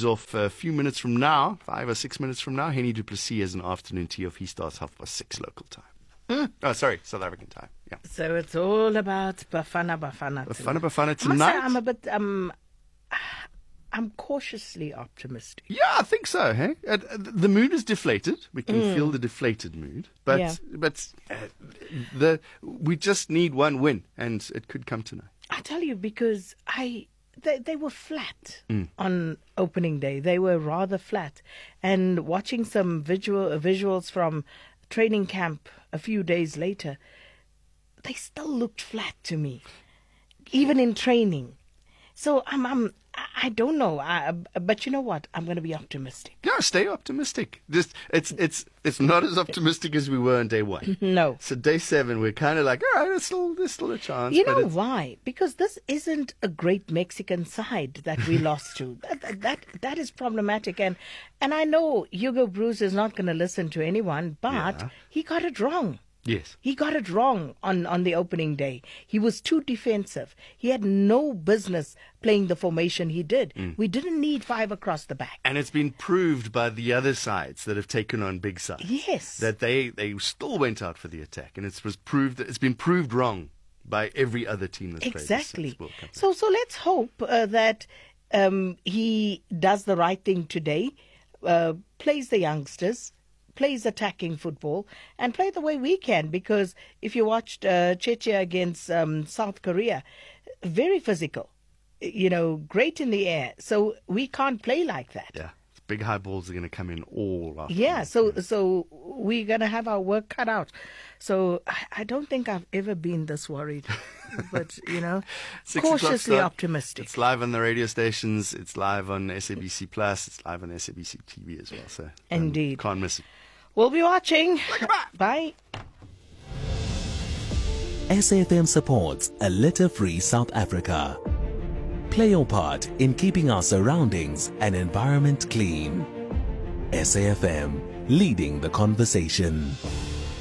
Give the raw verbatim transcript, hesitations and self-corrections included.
is off a few minutes from now, five or six minutes from now. Henny du Plessis has an afternoon tea off. He starts half past six local time. Mm. Oh, sorry, South African time. Yeah. So it's all about Bafana Bafana. Bafana Bafana I must say, tonight. I'm a bit, um, I'm cautiously optimistic. Yeah, I think so. Hey, uh, the mood is deflated. We can Mm. feel the deflated mood, but Yeah. but uh, the we just need one win, and it could come tonight. I tell you, because I they they were flat Mm. on opening day. They were rather flat, and watching some visual visuals from training camp a few days later, they still looked flat to me, even in training. So I'm I'm I don't know, I, but you know what? I'm going to be optimistic. Yeah, stay optimistic. Just it's it's it's not as optimistic as we were on day one. No. So day seven, we're kind of like, all right, there's still there's still a chance. You but know it's- why? Because this isn't a great Mexican side that we lost to. That, that that that is problematic, and and I know Hugo Bruce is not going to listen to anyone, but Yeah. he got it wrong. Yes. He got it wrong on, on the opening day. He was too defensive. He had no business playing the formation he did. Mm. We didn't need five across the back. And it's been proved by the other sides that have taken on big sides. Yes. That they, they still went out for the attack. And it was proved it's been proved wrong by every other team that's played this Exactly. World Cup. So so let's hope uh, that um, he does the right thing today, uh, plays the youngsters, plays attacking football, and play the way we can. Because if you watched uh, Czechia against um, South Korea, very physical, you know, great in the air. So we can't play like that. Yeah. Big high balls are going to come in all after. Yeah, so so we're going to have our work cut out. So I, I don't think I've ever been this worried. But, you know, Six o'clock cautiously start. optimistic. It's live on the radio stations. It's live on S A B C Plus. It's live on S A B C T V as well. So um, Indeed. can't miss it. We'll be watching. Bye. S A F M supports a litter-free South Africa. Play your part in keeping our surroundings and environment clean. S A F M, leading the conversation.